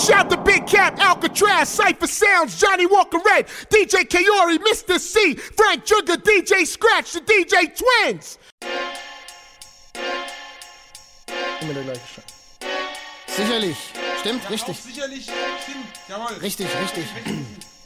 shout to Big Cap, Alcatraz, Cypher Sounds, Johnny Walker Red, DJ Kaori, Mr. C, Frank Jugger, DJ Scratch, the DJ Twins. Immer der gleiche Scheiß. Sicherlich. Stimmt, richtig. Sicherlich, stimmt, jawohl. Richtig.